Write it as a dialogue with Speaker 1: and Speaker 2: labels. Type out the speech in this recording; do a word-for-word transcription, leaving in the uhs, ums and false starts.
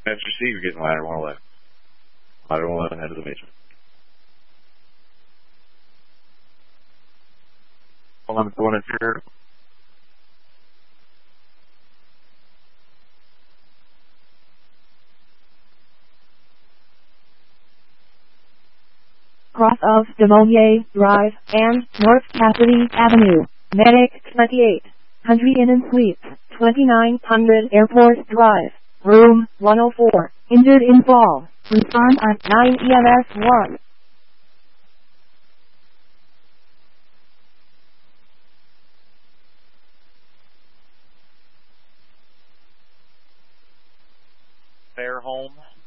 Speaker 1: C, you're getting ladder one eleven. Ladder one eleven, head of the basement. I'm going in here.
Speaker 2: Cross of Demonier Drive and North Cassidy Avenue. Medic twenty-eight hundred Inn and Suites, twenty-nine hundred Airport Drive, room one oh four. Injured in fall. Respond at nine E M S one.
Speaker 1: Fairholme.